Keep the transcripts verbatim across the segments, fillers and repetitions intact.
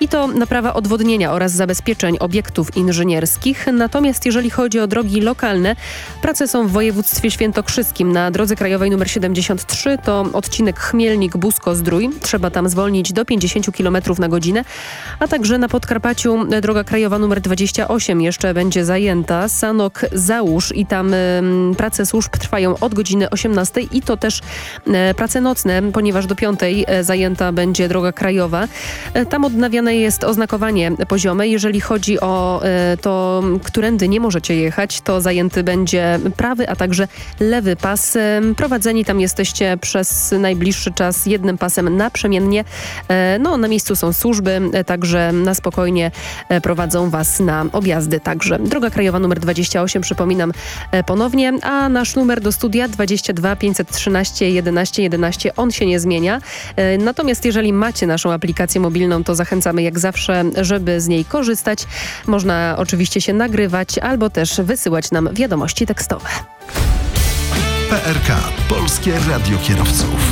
i to naprawa odwodnienia oraz zabezpieczeń obiektów inżynierskich. Natomiast jeżeli chodzi o drogi lokalne, prace są w województwie świętokrzyskim. Na drodze krajowej nr siedemdziesiąt trzy to odcinek Chmielnik-Busko-Zdrój. Trzeba tam zwolnić do pięćdziesiąt kilometrów na godzinę, a także na Podkarpaciu droga krajowa nr dwadzieścia osiem jeszcze będzie zajęta. Sanok-Załóż i tam y, prace służb trwają od godziny osiemnastej i to też y, prace nocne, ponieważ do piątej y, zajęta będzie droga krajowa. Y, tam odnawiane jest oznakowanie poziome. Jeżeli chodzi o y, to, którędy nie możecie jechać, to zajęty będzie prawy, a także lewy pas. Y, prowadzeni tam jesteście przez najbliższy czas jednym pasem naprzemiennie. Y, no, na miejscu są służby, y, także na spokojnie y, prowadzą was na objazdy także. Droga krajowa numer dwadzieścia osiem, przypominam y, ponownie, a nasz numer do studia dwadzieścia dwa pięćset trzynaście jedenaście jedenaście, on się nie zmienia. Y, natomiast jeżeli macie naszą aplikację mobilną, to zachęcamy jak zawsze, żeby z niej korzystać. Można oczywiście się nagrywać albo też wysyłać nam wiadomości tekstowe. P R K. Polskie Radio Kierowców.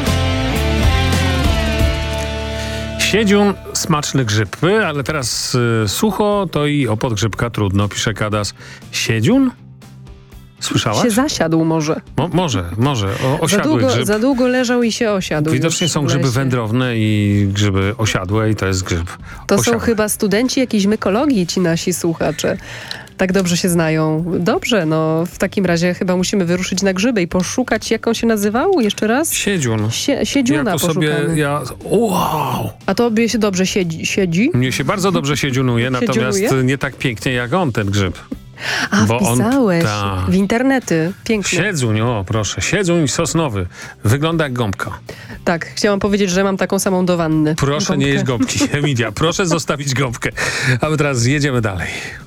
Siedziun, smaczny grzyb, ale teraz y, sucho, to i o podgrzybka trudno, pisze Kadas. Siedziun? Słyszałaś? Się zasiadł może. Mo, może, może. O, osiadły za, długo, grzyb. za długo leżał i się osiadł. Widocznie są grzyby wędrowne i grzyby osiadłe i to jest grzyb To osiadły. są chyba studenci jakiejś mykologii, ci nasi słuchacze. Tak dobrze się znają. Dobrze, no w takim razie chyba musimy wyruszyć na grzyby i poszukać, jak on się nazywał jeszcze raz? Siedziun. Sie, siedziuna Ja to poszukamy. sobie, ja, wow! A tobie się dobrze siedzi? siedzi? Mnie się bardzo dobrze siedziunuje, natomiast Siedziunuje? nie tak pięknie jak on, ten grzyb. A, Bo on- wpisałeś ta. w internety. Pięknie. Siedzuń, o proszę, siedzuń sosnowy. Wygląda jak gąbka. Tak, chciałam powiedzieć, że mam taką samą do wanny. Proszę Gąbkę. nie jeść gąbki, Emilia. Proszę zostawić gąbkę. A my teraz jedziemy dalej.